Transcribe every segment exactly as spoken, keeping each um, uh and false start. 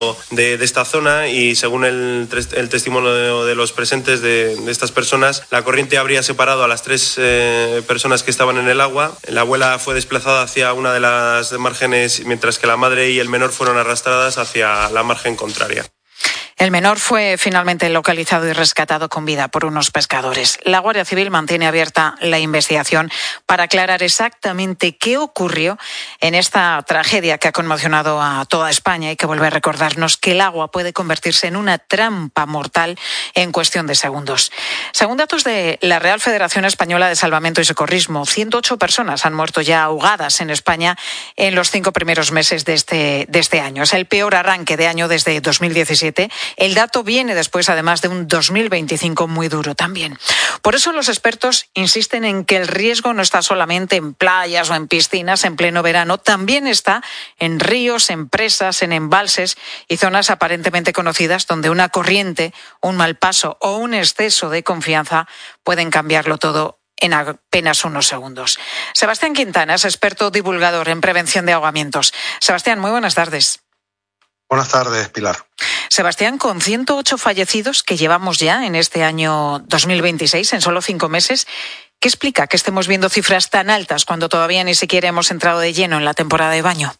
De, de esta zona y según el, el testimonio de los presentes de, de estas personas, la corriente habría separado a las tres eh, personas que estaban en el agua. La abuela fue desplazada hacia una de las márgenes, mientras que la madre y el menor fueron arrastradas hacia la margen contraria. El menor fue finalmente localizado y rescatado con vida por unos pescadores. La Guardia Civil mantiene abierta la investigación para aclarar exactamente qué ocurrió en esta tragedia que ha conmocionado a toda España y que vuelve a recordarnos que el agua puede convertirse en una trampa mortal en cuestión de segundos. Según datos de la Real Federación Española de Salvamento y Socorrismo, ciento ocho personas han muerto ya ahogadas en España en los cinco primeros meses de este, de este año. Es el peor arranque de año desde dos mil diecisiete. El dato viene después, además, de un dos mil veinticinco muy duro también. Por eso los expertos insisten en que el riesgo no está solamente en playas o en piscinas en pleno verano, también está en ríos, en presas, en embalses y zonas aparentemente conocidas donde una corriente, un mal paso o un exceso de confianza pueden cambiarlo todo en apenas unos segundos. Sebastián Quintana es experto divulgador en prevención de ahogamientos. Sebastián, muy buenas tardes. Buenas tardes, Pilar. Sebastián, con ciento ocho fallecidos que llevamos ya en este año dos mil veintiséis, en solo cinco meses, ¿qué explica que estemos viendo cifras tan altas cuando todavía ni siquiera hemos entrado de lleno en la temporada de baño?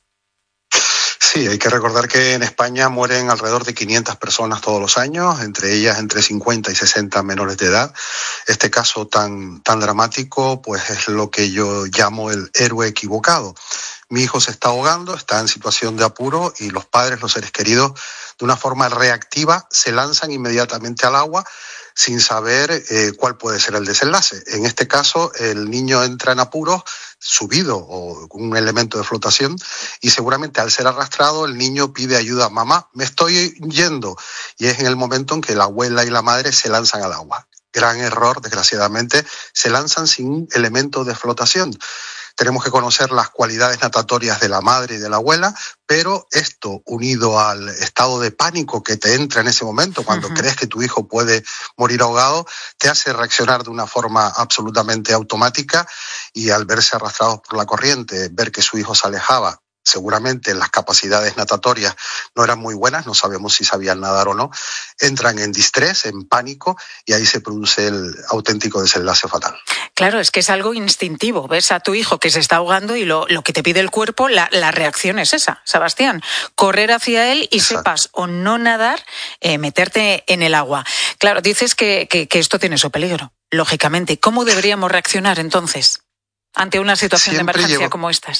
Sí, hay que recordar que en España mueren alrededor de quinientas personas todos los años, entre ellas entre cincuenta y sesenta menores de edad. Este caso tan, tan dramático, pues es lo que yo llamo el héroe equivocado. Mi hijo se está ahogando, está en situación de apuro y los padres, los seres queridos, de una forma reactiva, se lanzan inmediatamente al agua sin saber eh, cuál puede ser el desenlace. En este caso, el niño entra en apuros, subido o con un elemento de flotación, y seguramente al ser arrastrado, el niño pide ayuda a mamá, me estoy yendo, y es en el momento en que la abuela y la madre se lanzan al agua. Gran error, desgraciadamente, se lanzan sin un elemento de flotación. Tenemos que conocer las cualidades natatorias de la madre y de la abuela, pero esto, unido al estado de pánico que te entra en ese momento, cuando uh-huh. crees que tu hijo puede morir ahogado, te hace reaccionar de una forma absolutamente automática y al verse arrastrados por la corriente, ver que su hijo se alejaba, seguramente las capacidades natatorias no eran muy buenas, no sabemos si sabían nadar o no, entran en distrés, en pánico, y ahí se produce el auténtico desenlace fatal. Claro, es que es algo instintivo. Ves a tu hijo que se está ahogando y lo, lo que te pide el cuerpo, la, la reacción es esa, Sebastián. Correr hacia él y Exacto. sepas o no nadar, eh, meterte en el agua. Claro, dices que, que, que esto tiene su peligro, lógicamente. ¿Cómo deberíamos reaccionar entonces ante una situación Siempre de emergencia llevo... como esta?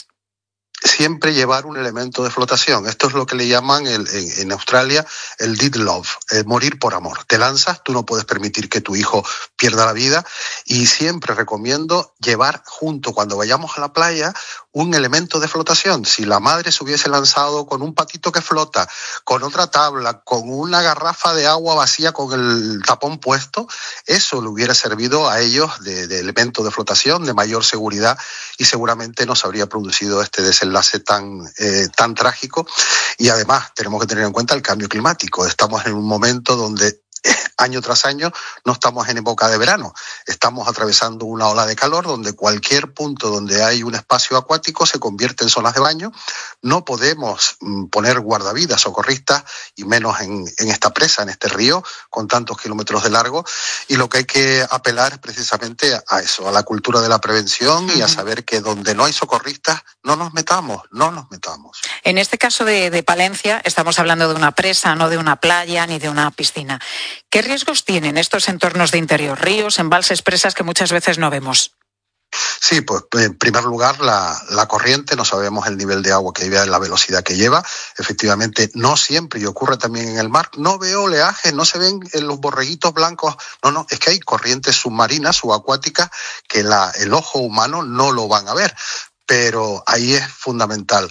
Siempre llevar un elemento de flotación. Esto es lo que le llaman el, en, en Australia el deed love, el morir por amor. Te lanzas, tú no puedes permitir que tu hijo pierda la vida y siempre recomiendo llevar junto, cuando vayamos a la playa, un elemento de flotación. Si la madre se hubiese lanzado con un patito que flota, con otra tabla, con una garrafa de agua vacía con el tapón puesto, eso le hubiera servido a ellos de, de elemento de flotación, de mayor seguridad, y seguramente no se habría producido este desenlace enlace tan, eh, tan trágico. Y además tenemos que tener en cuenta el cambio climático. Estamos en un momento donde eh, año tras año no estamos en época de verano, estamos atravesando una ola de calor donde cualquier punto donde hay un espacio acuático se convierte en zonas de baño. No podemos mm, poner guardavidas, socorristas, y menos en, en esta presa, en este río, con tantos kilómetros de largo, y lo que hay que apelar es precisamente a eso, a la cultura de la prevención uh-huh. y a saber que donde no hay socorristas, no nos metamos, no nos metamos. En este caso de, de Palencia, estamos hablando de una presa, no de una playa ni de una piscina. ¿Qué riesgos tienen estos entornos de interior, ríos, embalses, presas que muchas veces no vemos? Sí, pues en primer lugar la, la corriente, no sabemos el nivel de agua que lleva, la velocidad que lleva, efectivamente no siempre, y ocurre también en el mar, no veo oleaje, no se ven los borreguitos blancos, no, no, es que hay corrientes submarinas, subacuáticas, que la, el ojo humano no lo van a ver. Pero ahí es fundamental.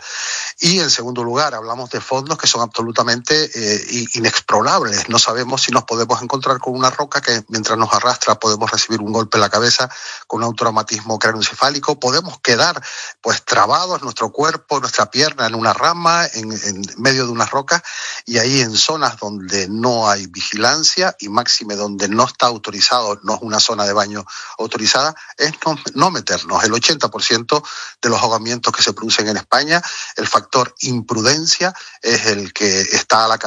Y en segundo lugar, hablamos de fondos que son absolutamente eh, inexplorables. No sabemos si nos podemos encontrar con una roca que mientras nos arrastra podemos recibir un golpe en la cabeza con un traumatismo craneoencefálico. Podemos quedar pues trabados, nuestro cuerpo, nuestra pierna en una rama, en, en medio de una roca, y ahí en zonas donde no hay vigilancia y máxime donde no está autorizado, no es una zona de baño autorizada, es no, no meternos. El ochenta por ciento de los ahogamientos que se producen en España, el factor imprudencia es el que está a la cabeza.